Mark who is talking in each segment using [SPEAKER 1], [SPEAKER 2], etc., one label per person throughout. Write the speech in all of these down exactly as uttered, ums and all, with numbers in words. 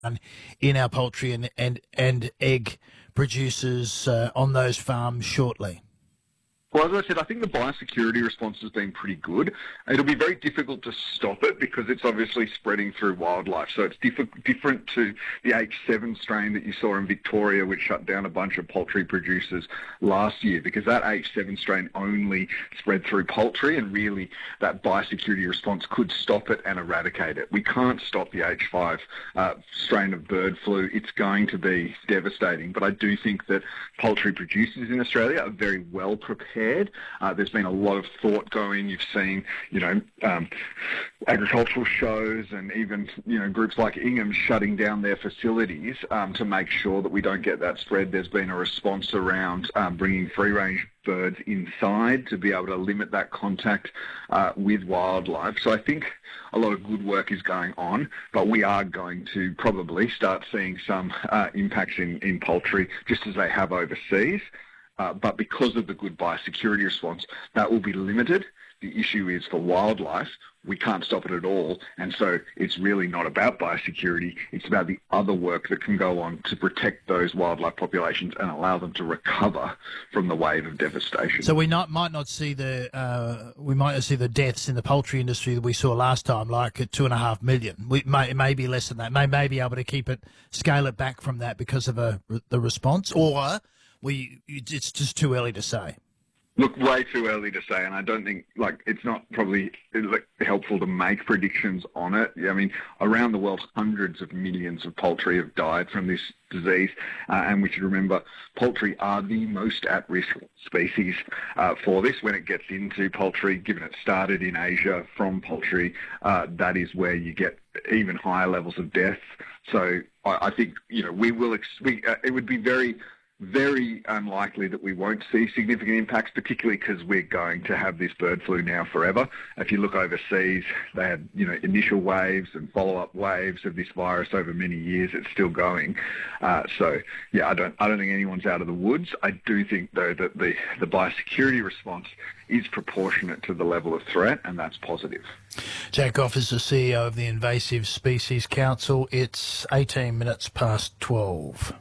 [SPEAKER 1] in our poultry and, and, and egg producers uh, on those farms shortly?
[SPEAKER 2] Well, as I said, I think the biosecurity response has been pretty good. It'll be very difficult to stop it because it's obviously spreading through wildlife. So it's diff- different to the H seven strain that you saw in Victoria, which shut down a bunch of poultry producers last year, because that H seven strain only spread through poultry, and really that biosecurity response could stop it and eradicate it. We can't stop the H five uh, strain of bird flu. It's going to be devastating. But I do think that poultry producers in Australia are very well prepared. Uh, there's been a lot of thought going. You've seen, you know, um, agricultural shows and even, you know, groups like Ingham shutting down their facilities um, to make sure that we don't get that spread. There's been a response around um, bringing free-range birds inside to be able to limit that contact uh, with wildlife. So I think a lot of good work is going on, but we are going to probably start seeing some uh, impacts in, in poultry just as they have overseas. Uh, but because of the good biosecurity response, that will be limited. The issue is for wildlife, we can't stop it at all. And so it's really not about biosecurity. It's about the other work that can go on to protect those wildlife populations and allow them to recover from the wave of devastation.
[SPEAKER 1] So we not, might not see the uh, we might not see the deaths in the poultry industry that we saw last time, like at two and a half million. We may, it may be less than that. May may be able to keep it, scale it back from that because of a, the response, or we it's just too early to say.
[SPEAKER 2] Look, way too early to say, and I don't think, like, it's not probably like, helpful to make predictions on it. I mean, around the world, hundreds of millions of poultry have died from this disease, uh, and we should remember poultry are the most at-risk species uh, for this. When it gets into poultry, given it started in Asia from poultry, uh, that is where you get even higher levels of death. So I, I think, you know, we will, ex- we, uh, it would be very... very unlikely that we won't see significant impacts, particularly because we're going to have this bird flu now forever. If you look overseas, they had, you know, initial waves and follow-up waves of this virus over many years. It's still going. Uh, so, yeah, I don't I don't think anyone's out of the woods. I do think, though, that the, the biosecurity response is proportionate to the level of threat, and that's positive.
[SPEAKER 1] Jack Goff is the C E O of the Invasive Species Council. It's eighteen minutes past twelve.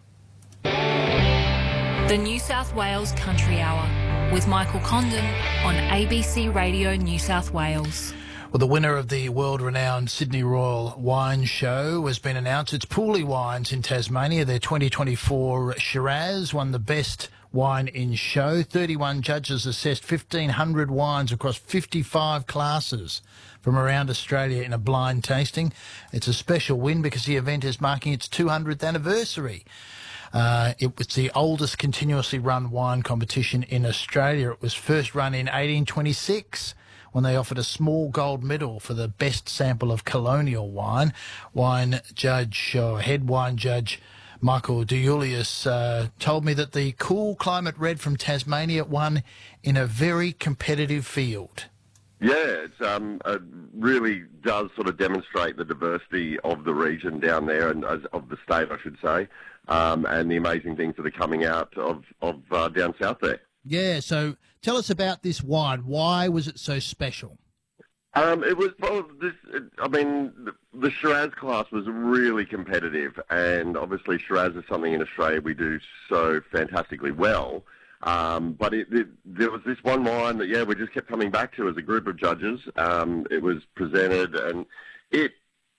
[SPEAKER 3] The New South Wales Country Hour with Michael Condon on A B C Radio New South Wales.
[SPEAKER 1] Well, the winner of the world-renowned Sydney Royal Wine Show has been announced. It's Pooley Wines in Tasmania. Their twenty twenty-four Shiraz won the best wine in show. thirty-one judges assessed fifteen hundred wines across fifty-five classes from around Australia in a blind tasting. It's a special win because the event is marking its two hundredth anniversary. Uh, it was the oldest continuously run wine competition in Australia. It was first run in eighteen twenty-six when they offered a small gold medal for the best sample of colonial wine. Wine judge, or head wine judge, Michael DeJulius uh, told me that the Cool Climate Red from Tasmania won in a very competitive field.
[SPEAKER 4] Yeah, it um, it really does sort of demonstrate the diversity of the region down there, and uh, of the state, I should say, um, and the amazing things that are coming out of, of uh, down south there.
[SPEAKER 1] Yeah, so tell us about this wine. Why was it so special?
[SPEAKER 4] Um, it was, well, this, it, I mean, the, the Shiraz class was really competitive, and obviously Shiraz is something in Australia we do so fantastically well. Um, but it, it, there was this one wine that, yeah, we just kept coming back to as a group of judges. Um, it was presented, and it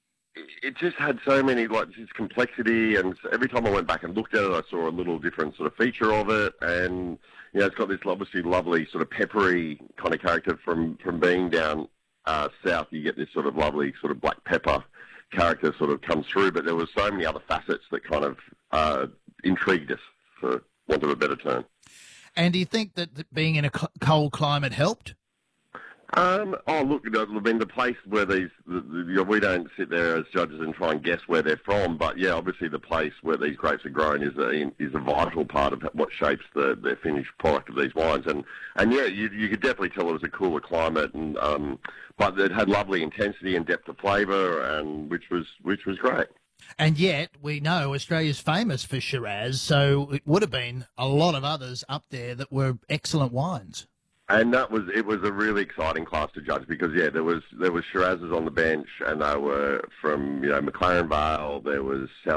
[SPEAKER 4] it just had so many, like, this complexity, and every time I went back and looked at it, I saw a little different sort of feature of it, and, you know, it's got this obviously lovely sort of peppery kind of character from, from being down uh, south. You get this sort of lovely sort of black pepper character sort of comes through, but there was so many other facets that kind of uh, intrigued us, for want of a better term.
[SPEAKER 1] And do you think that that being in a cold climate helped?
[SPEAKER 4] Um, oh, look, I mean, the place where these, the, the, we don't sit there as judges and try and guess where they're from, but yeah, obviously the place where these grapes are grown is a, is a vital part of what shapes the, the finished product of these wines. And, and yeah, you, you could definitely tell it was a cooler climate, and um, but it had lovely intensity and depth of flavour, and which was which was great.
[SPEAKER 1] And yet, we know Australia's famous for Shiraz, so it would have been a lot of others up there that were excellent wines.
[SPEAKER 4] And that was it was a really exciting class to judge because yeah, there was there was Shirazes on the bench, and they were from you know McLaren Vale, there was South